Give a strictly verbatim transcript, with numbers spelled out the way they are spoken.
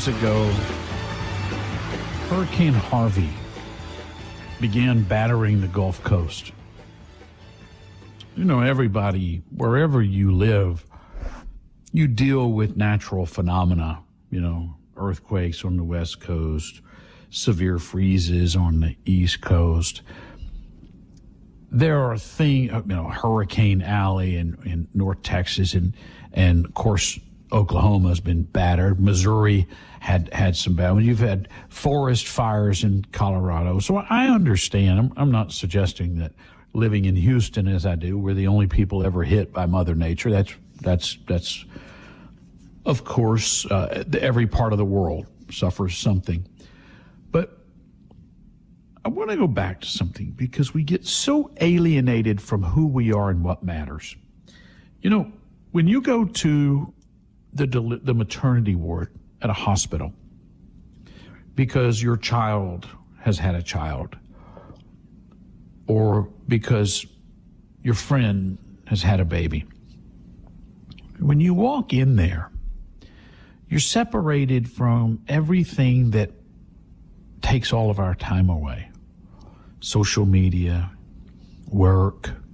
years ago, Hurricane Harvey began battering the Gulf Coast. You know, everybody, wherever you live, you deal with natural phenomena, you know, earthquakes on the West Coast, severe freezes on the East Coast. There are things, you know, Hurricane Alley in, in North Texas, and, and of course, Oklahoma has been battered. Missouri had had some bad ones. You've had forest fires in Colorado. So I understand. I'm, I'm not suggesting that living in Houston as I do, we're the only people ever hit by Mother Nature. That's, that's, that's, of course, uh, every part of the world suffers something. But I want to go back to something because we get so alienated from who we are and what matters. You know, when you go to the del- the maternity ward at a hospital because your child has had a child, or because your friend has had a baby, when you walk in there, you're separated from everything that takes all of our time away. Social media, work,